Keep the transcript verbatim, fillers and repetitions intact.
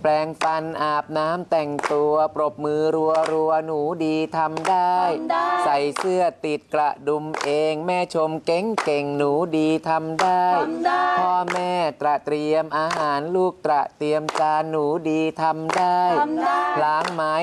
แปรงฟันอาบน้ำแต่งตัวปรบมือรัวรัวหนูดีทำได้ใส่เสื้อติดกระดุมเองแม่ชมเก่งเก่งหนูดีทำได้พ่อแม่ตระเตรียมอาหารลูกตระเตรียมจานหนูดีทำได้ล้างไม้